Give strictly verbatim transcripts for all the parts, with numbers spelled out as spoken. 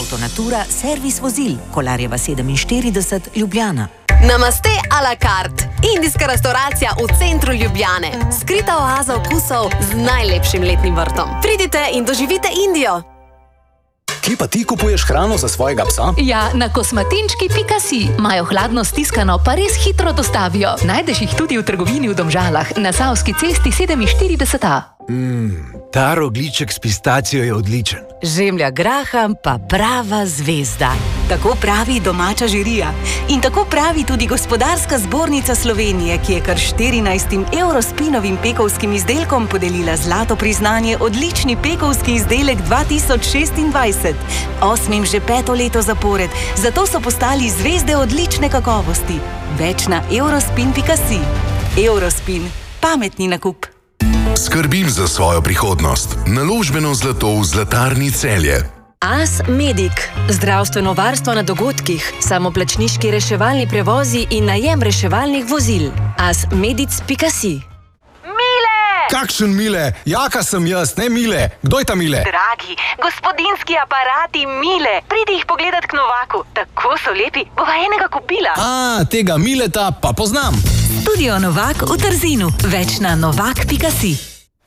Avtonatura, servis vozil, Kolarjeva sedeminštirideset, Ljubljana. Namaste a la carte. Indijska restauracija v centru Ljubljane. Skrita oaza okusov z najlepšim letnim vrtom. Pridite in doživite Indijo. Kje pa ti kupuješ hrano za svojega psa? Ja, na kosmatinčki pika si. Imajo hladno stiskano, pa res hitro dostavijo. Najdeš jih tudi v trgovini v Domžalah, na Savski cesti sedeminštirideset A. Mmm, ta rogljiček s pistacijo je odličen. Žemlja graham pa prava zvezda. Tako pravi domača žirija. In tako pravi tudi Gospodarska zbornica Slovenije, ki je kar štirinajstim Eurospinovim pekovskim izdelkom podelila zlato priznanje odlični pekovski izdelek dva tisoč šestindvajset. Osmim že peto leto zapored, zato so postali zvezde odlične kakovosti. Več na eurospin pika si. Eurospin. Pametni nakup. Skrbim za svojo prihodnost. Naložbeno zlato v Zlatarni Celje. As Medic. Zdravstveno varstvo na dogodkih, samoplačniški reševalni prevozi in najem reševalnih vozil. as medic pika si. Mile! Kakšen Mile? Jaka sem jaz, ne Mile. Kdo je ta Mile? Dragi, gospodinski aparati Mile. Pridi jih pogledat k Novaku. Tako so lepi. Bova enega kupila. A, tega Mileta pa poznam. Studio Novak v Trzinu. Več na novak pika si.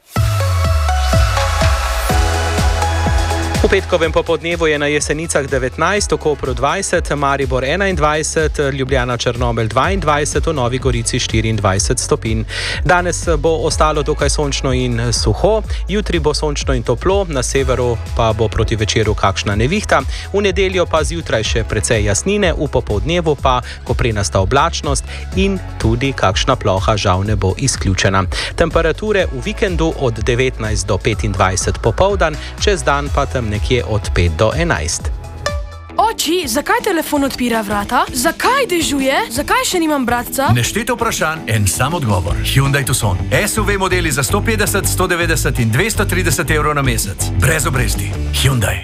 V petkovem popodnevu je na Jesenicah devetnajst, v Kopru dvajset, Maribor enaindvajset, Ljubljana Črnomelj dvaindvajset, v Novi Gorici štiriindvajset stopinj. Danes bo ostalo dokaj sončno in suho, jutri bo sončno in toplo, na severu pa bo proti večeru kakšna nevihta, v nedeljo pa zjutraj še precej jasnine, v popodnevu pa koprenasta oblačnost in tudi kakšna ploha žal ne bo izključena. Temperature v vikendu od devetnajst do petindvajset popoldan, čez dan pa tam nekje od pet do enajst. Oči, zakaj telefon odpira vrata? Zakaj dežuje? Zakaj še nimam bratca? Nešteto vprašanj, en sam odgovor. Hyundai Tucson. S U V modeli za sto petdeset, sto devetdeset in dvesto trideset evrov na mesec. Brez obresti. Hyundai.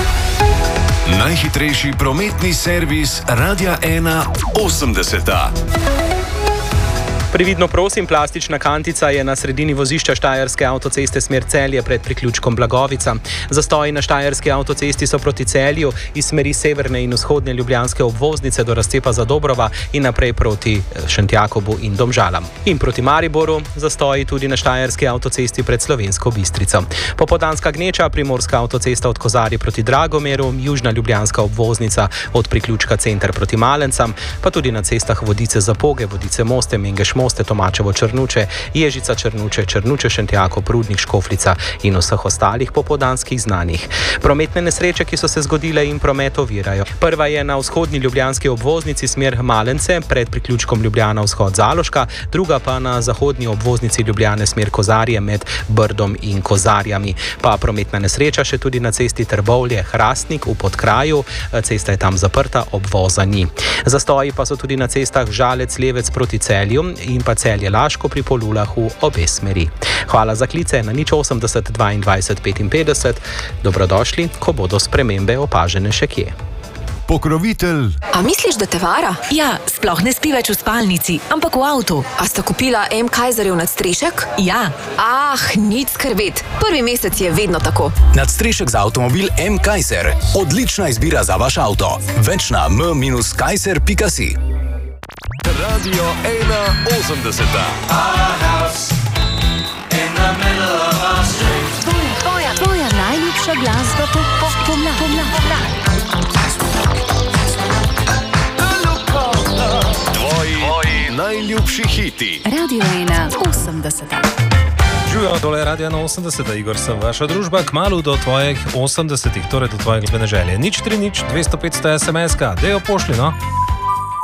Najhitrejši prometni servis Radia ena osemdeseta. Previdno prosim, plastična kantica je na sredini vozišča Štajerske avtoceste smer Celje pred priključkom Blagovica. Zastoji na Štajerski avtocesti so proti Celju iz smeri severne in vzhodne ljubljanske obvoznice do razcepa Zadobrova in naprej proti Šentjakobu in Domžalam. In proti Mariboru zastoji tudi na Štajerski avtocesti pred Slovensko Bistrico. Popoldanska gneča, primorska avtocesta od Kozarja proti Dragomeru, južna ljubljanska obvoznica od priključka Center proti Malencam, pa tudi na cestah Vodice Zapoge, Vodice Moste, Mengeš Moste, Tomačevo Črnuče, Ježica Črnuče, Črnuče Šentjako, Prudnik Škofljica in vseh ostalih popoldanskih znanih. Prometne nesreče, ki so se zgodile in promet ovirajo. Prva je na vzhodni ljubljanski obvoznici smer Malence pred priključkom Ljubljana vzhod Zaloška, druga pa na zahodni obvoznici Ljubljane smer Kozarje med Brdom in Kozarjami. Pa prometna nesreča še tudi na cesti Trbovlje Hrastnik v Podkraju, cesta je tam zaprta, obvoza ni. Zastoji pa so tudi na cestah Žalec Levec proti Celju in pa Celje Laško pri Polulah v obe smeri. Hvala za klice na nič osemdeset, dvaindvajset, petinpetdeset. Dobrodošli, ko bodo spremembe opažene še kje. Pokrovitelj. A misliš, da te vara? Ja, sploh ne spi več v spalnici, ampak v avtu. A sta kupila M. Kaiserjev nadstrešek? Ja. Ah, nič skrbeti. Prvi mesec je vedno tako. Nadstrešek za avtomobil M. Kaiser. Odlična izbira za vaš avto. Več na m kaiser pika si. Radio ena osemdeseta. Tvoja, tvoja najljubša glasba po, po, pomla, pomla, pomla. Tvoji, Tvoji najljubši hiti. Radio ena osemdeseta. Živijo, tole je Radio ena osemdeseta, Igor sem vaša družba, kmalu do tvojih osemdesetih, torej do tvojih glasbene želje. Nič tri nič, dvesto petsto es em es-ka, dejo pošli, no?